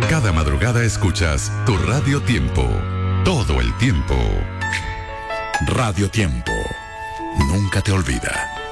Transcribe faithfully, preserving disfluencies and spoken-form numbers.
Cada madrugada escuchas tu Radio Tiempo. Todo el tiempo. Radio Tiempo. Nunca te olvida.